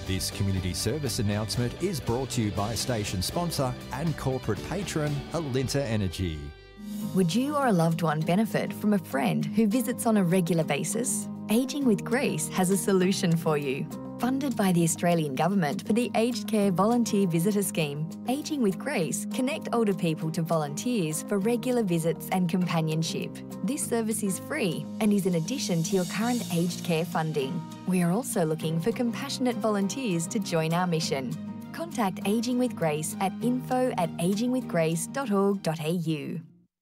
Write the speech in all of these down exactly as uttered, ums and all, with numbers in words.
This community service announcement is brought to you by station sponsor and corporate patron Alinta Energy. Would you or a loved one benefit from a friend who visits on a regular basis? Ageing with Grace has a solution for you. Funded by the Australian Government for the Aged Care Volunteer Visitor Scheme, Ageing with Grace connect older people to volunteers for regular visits and companionship. This service is free and is in addition to your current aged care funding. We are also looking for compassionate volunteers to join our mission. Contact Ageing with Grace at info at aging with grace dot org dot a u.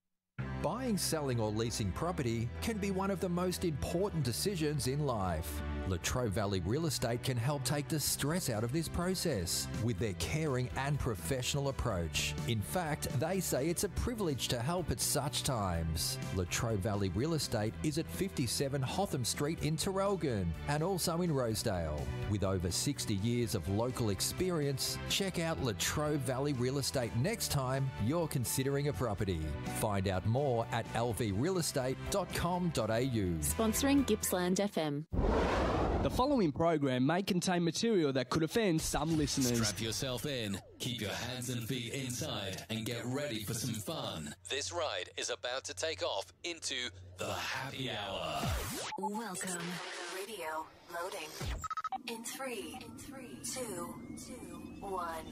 Buying, selling or leasing property can be one of the most important decisions in life. Latrobe Valley Real Estate can help take the stress out of this process with their caring and professional approach. In fact, they say it's a privilege to help at such times. Latrobe Valley Real Estate is at fifty-seven Hotham Street in Terrelgan and also in Rosedale. With over sixty years of local experience, check out Latrobe Valley Real Estate next time you're considering a property. Find out more at l v real estate dot com dot a u. Sponsoring Gippsland F M. The following program may contain material that could offend some listeners. Strap yourself in, keep your hands and feet inside, and get ready for some fun. This ride is about to take off into the happy hour. Welcome. Radio loading. In three, in three, two, two, one.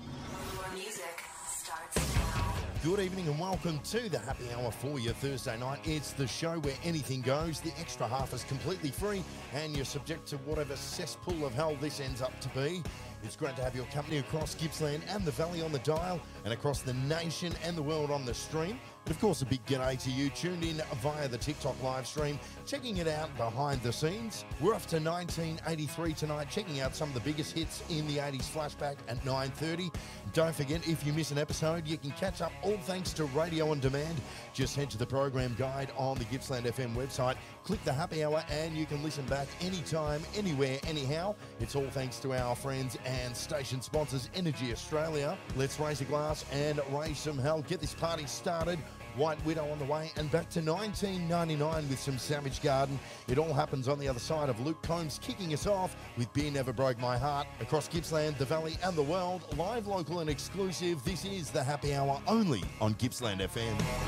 Your music starts now. Good evening and welcome to the Happy Hour for your Thursday night. It's the show where anything goes. The extra half is completely free and you're subject to whatever cesspool of hell this ends up to be. It's great to have your company across Gippsland and the Valley on the dial and across the nation and the world on the stream. And of course, a big g'day to you tuned in via the TikTok live stream, checking it out behind the scenes. We're off to nineteen eighty-three tonight, checking out some of the biggest hits in the eighties flashback at nine thirty. Don't forget, if you miss an episode, you can catch up all thanks to Radio On Demand. Just head to the program guide on the Gippsland F M website, click the Happy Hour, and you can listen back anytime, anywhere, anyhow. It's all thanks to our friends and station sponsors, Energy Australia. Let's raise a glass and raise some hell. Get this party started. White Widow on the way, and back to nineteen ninety-nine with some Savage Garden. It all happens on the other side of Luke Combs kicking us off with Beer Never Broke My Heart. Across Gippsland, the Valley and the world, live, local and exclusive, this is the Happy Hour only on Gippsland F M.